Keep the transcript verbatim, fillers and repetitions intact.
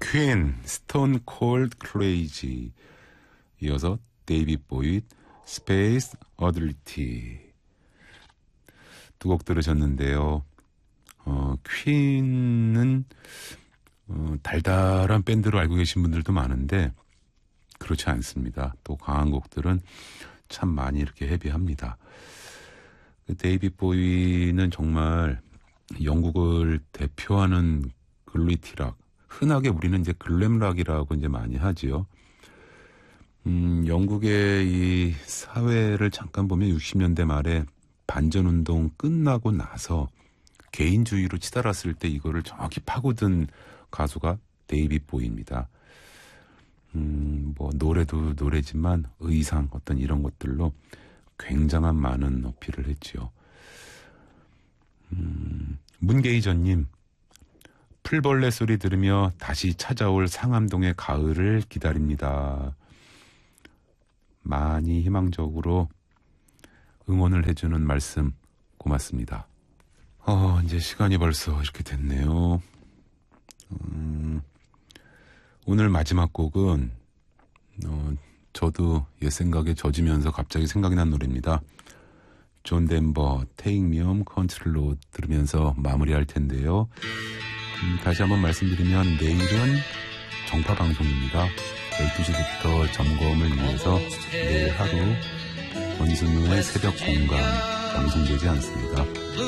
퀸, 스톤 콜드 크레이지. 이어서 데이빗 보이, 스페이스 어들리티. 두 곡 들으셨는데요. 어, 퀸은 어, 달달한 밴드로 알고 계신 분들도 많은데 그렇지 않습니다. 또 강한 곡들은 참 많이 이렇게 헤비합니다. 그 데이빗 보이는 정말 영국을 대표하는 글리티락, 흔하게 우리는 이제 글램락이라고 이제 많이 하지요. 음, 영국의 이 사회를 잠깐 보면 육십 년대 말에 반전운동 끝나고 나서 개인주의로 치달았을 때 이거를 정확히 파고든 가수가 데이빗 보이입니다. 음, 뭐 노래도 노래지만 의상 어떤 이런 것들로 굉장한 많은 어필을 했지요. 음, 문계희전님, 풀벌레 소리 들으며 다시 찾아올 상암동의 가을을 기다립니다. 많이 희망적으로 응원을 해주는 말씀 고맙습니다. 어, 이제 시간이 벌써 이렇게 됐네요. 음, 오늘 마지막 곡은 어, 저도 옛 생각에 젖으면서 갑자기 생각이 난 노래입니다. 존 덴버, Take Me Home Country Road 들으면서 마무리할 텐데요. 음, 다시 한번 말씀드리면 내일은 정파 방송입니다. 열두 시부터 점검을 위해서 내일 하루 권순우의 새벽 공감 방송되지 않습니다.